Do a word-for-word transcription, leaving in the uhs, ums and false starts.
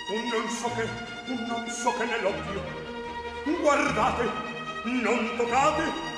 un non so che, un non so che nell'occhio. Guardate, non toccate,